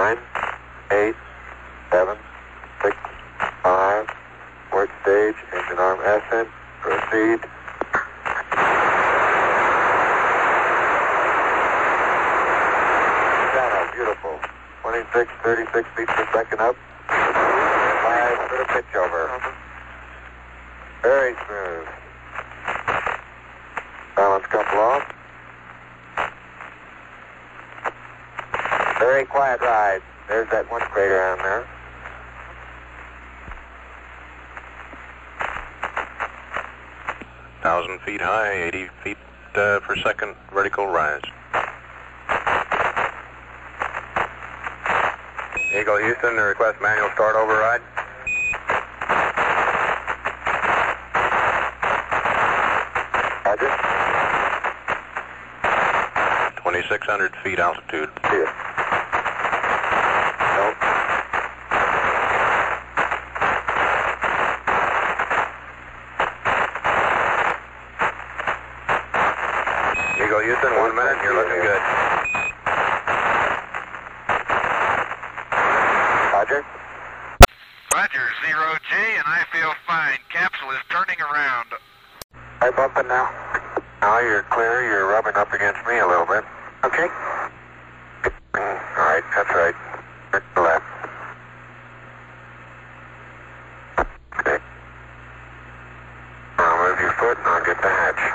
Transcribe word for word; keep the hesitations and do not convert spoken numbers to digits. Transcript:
nine, eight, seven, six, five, port stage, engine arm ascent, proceed. Channel, beautiful. twenty-six, thirty-six feet per second up. Five, little pitch over. Very smooth. Balance couple off. Very quiet ride. There's that one crater on there. Thousand feet high, eighty feet uh, per second vertical rise. Eagle Houston, request manual start override. Roger. twenty-six hundred feet altitude. See it. Nope. Eagle Houston, one minute, you're looking good. Roger. Roger, zero G, and I feel fine. Capsule is turning around. Am I bumping now? Now you're clear. You're rubbing up against me a little bit. Okay. All right, that's right. Turn to the left. Okay. Now move your foot and I'll get the hatch.